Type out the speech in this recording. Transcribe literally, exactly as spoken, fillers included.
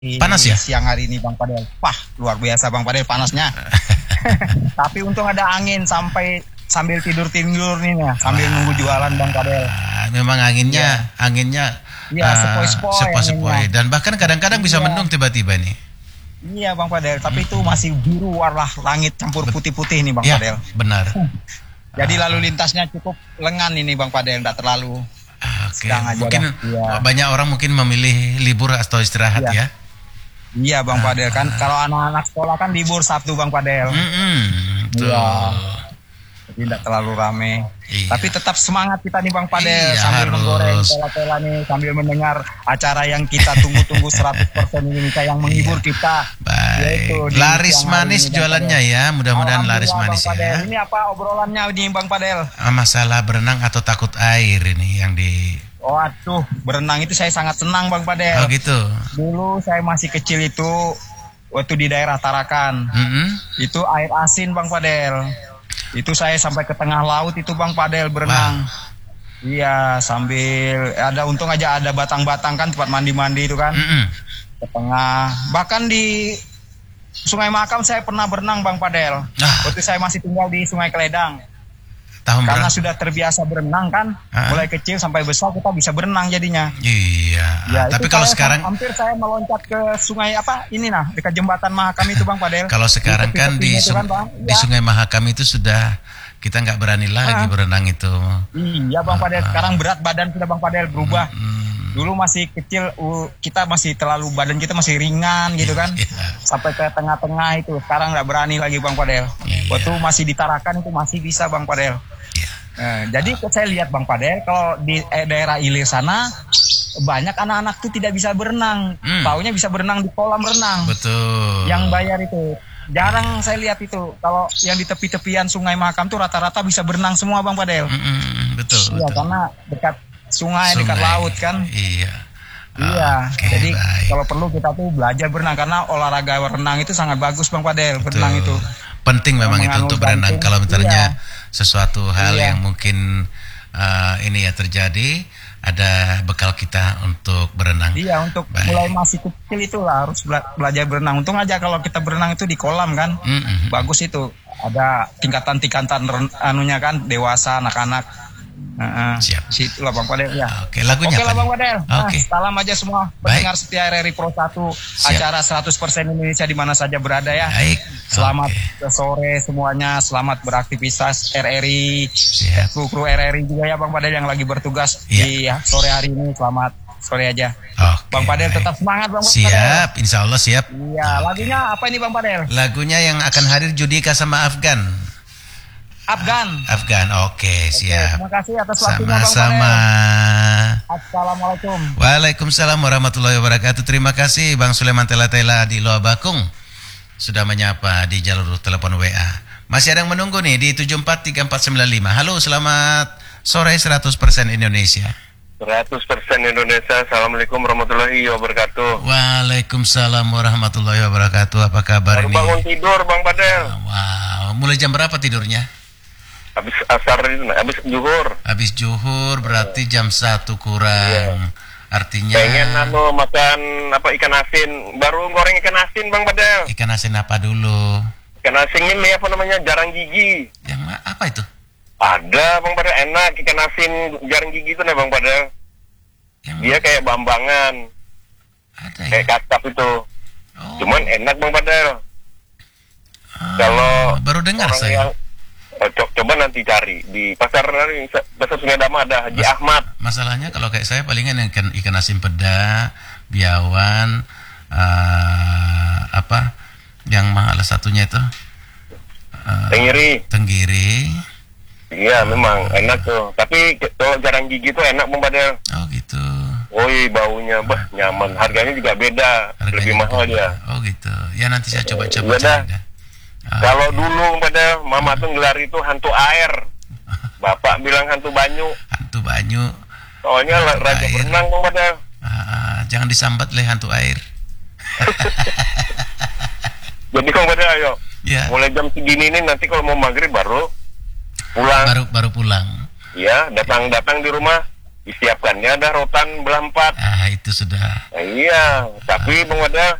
Panas ya? Siang hari ini Bang Padel. Wah, luar biasa Bang Padel panasnya. Tapi untung ada angin sampai sambil tidur-tidur nih ya, sambil Wah, nunggu jualan Bang Padel. Memang anginnya, ya. anginnya Iya, uh, sepoi-sepoi. Sepoi-sepoi. Dan bahkan kadang-kadang bisa ya. mendung tiba-tiba nih. Iya Bang Padel, tapi hmm. itu masih biru warna langit campur putih-putih nih Bang ya, Padel. Benar. Jadi lalu lintasnya cukup lengan ini Bang Padel, tidak terlalu Oke, okay. Mungkin ya. banyak orang mungkin memilih libur atau istirahat ya. ya. Iya Bang ah, Padel kan, ah. kalau anak-anak sekolah kan libur Sabtu Bang Padel. Iya. Jadi tidak terlalu rame. Iya. Tapi tetap semangat kita nih Bang Padel iya, sambil harus. menggoreng tela-tela nih, sambil mendengar acara yang kita tunggu-tunggu seratus persen ini yang menghibur iya. kita. Baik. Laris manis ini, jualannya ya, mudah-mudahan laris manis Bang Padel. ya. Ini apa obrolannya nih Bang Padel? Masalah berenang atau takut air ini yang di Oh aduh, berenang itu saya sangat senang Bang Padel. Oh gitu. Dulu saya masih kecil itu, waktu di daerah Tarakan, mm-hmm. itu air asin Bang Padel. Itu saya sampai ke tengah laut itu Bang Padel berenang. Wow. Iya, sambil ada untung aja ada batang-batang kan tempat mandi-mandi itu kan. Mm-hmm. Ke tengah. Bahkan di Sungai Mahakam saya pernah berenang Bang Padel. Ah. Waktu saya masih tinggal di Sungai Keledang. Tahun Karena berapa? Sudah terbiasa berenang kan, ah. mulai kecil sampai besar kita bisa berenang jadinya. Iya. Ya, tapi kalau sekarang hampir saya meloncat ke sungai apa ini nah dekat jembatan Mahakam itu Bang Padel. Kalau sekarang di kan di, sung kan, Bang, di ya. Sungai Mahakam itu sudah kita nggak berani lagi ah. berenang itu. Iya Bang Padel. Sekarang berat badan sudah Bang Padel berubah. Hmm. Dulu masih kecil, uh, kita masih terlalu badan kita masih ringan gitu kan, yeah. sampai ke tengah-tengah itu. Sekarang nggak berani lagi Bang Padel. Yeah. Waktu masih di Tarakan itu masih bisa Bang Padel. Yeah. Nah, jadi uh. saya lihat Bang Padel kalau di eh, daerah Ilir sana banyak anak-anak tuh tidak bisa berenang, mm. taunya bisa berenang di kolam renang. Betul. Yang bayar itu. Jarang yeah. saya lihat itu. Kalau yang di tepi-tepian Sungai Mahakam tuh rata-rata bisa berenang semua Bang Padel. Mm-hmm. Betul. Iya, betul. karena dekat Sungai, sungai dekat laut kan. Iya. Iya. Okay, jadi baik. kalau perlu kita tuh belajar berenang karena olahraga renang itu sangat bagus Bang Padel. Berenang itu penting memang itu untuk berenang. Kalau misalnya iya. sesuatu hal iya. yang mungkin uh, ini ya terjadi, ada bekal kita untuk berenang. Iya, untuk baik. Mulai masih kecil itulah harus bela- belajar berenang. Untung aja kalau kita berenang itu di kolam kan. Mm-hmm. Bagus itu. Ada tingkatan-tingkatan anunya kan, dewasa, anak-anak. Uh, Siap. Situlah Bang Padel ya. Oke, lagunya Oke lah Bang Padel. Nah, Oke. salam aja semua pendengar setia R R I Pro satu, acara seratus persen Indonesia di mana saja berada ya. Baik. Selamat Oke. sore semuanya, selamat beraktivitas R R I. Kru-kru R R I juga ya Bang Padel yang lagi bertugas ya. Di sore hari ini. Selamat sore aja. Oke, Bang Padel tetap semangat Bang siap, Padel. Siap, insya Allah siap. Iya, lagunya apa ini Bang Padel? Lagunya yang akan hadir Judika sama Afgan. Afgan. Afgan, oke, okay, siap. Terima kasih atas waktunya Bang Padel. Sama-sama. Assalamualaikum. Waalaikumsalam warahmatullahi wabarakatuh. Terima kasih Bang Sulaiman Tela-Tela di Loa Bakung sudah menyapa di jalur telepon W A. Masih ada yang menunggu nih di tujuh empat tiga empat sembilan lima. Halo, selamat sore seratus persen Indonesia. seratus persen Indonesia. Assalamualaikum warahmatullahi wabarakatuh. Waalaikumsalam warahmatullahi wabarakatuh. Apa kabar Baru ini? Bangun tidur Bang Padel. Wow, mulai jam berapa tidurnya? Habis asar itu, habis zuhur. Habis zuhur berarti jam satu kurang. Iya. Artinya pengen anu makan apa ikan asin. Baru goreng ikan asin Bang Padel. Ikan asin apa dulu? Ikan asin ini apa namanya? Jarang gigi. Yang apa itu? Ada Bang Padel, enak ikan asin jarang gigi itu nih Bang Padel. Yang dia kayak bambangan. Ada ya? Kayak kacap itu. Oh. Cuman enak Bang Padel. Oh, kalau baru dengar saya. Yang, oh, co- coba nanti cari di pasar pasar Sungai Dama ada Haji Mas, Ahmad. Masalahnya kalau kayak saya palingan ikan ikan asin peda, biawan, uh, apa yang mahal satunya itu? Uh, tenggiri. Tenggiri. Iya, memang enak tuh. Tapi kalau jarang gigi tuh enak Bang Padel. Oh gitu. Woi, baunya bah nyaman. Harganya juga beda. Harganya lebih mahal dia. Oh gitu. Ya nanti saya coba-coba cari dah. Oh, kalau okay. dulu pada Mama tuh gelar itu hantu air. Bapak bilang hantu banyu. Hantu banyu. Soalnya hantu raja air. Berenang Bang pada. Ah, jangan disambat leh hantu air. Jadi Bang pada ayo. Ya. Mulai jam segini ini nanti kalau mau maghrib baru pulang. Baru baru pulang. Iya, datang-datang di rumah disiapkannya ada rotan belah empat. Ah, itu sudah. Nah, iya, tapi Bang Badal